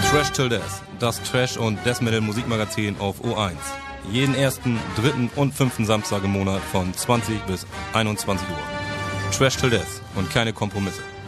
Trash Till Death, das Trash- und Death Metal Musikmagazin auf O1. Jeden ersten, dritten und fünften Samstag im Monat von 20 bis 21 Uhr. Trash Till Death und keine Kompromisse.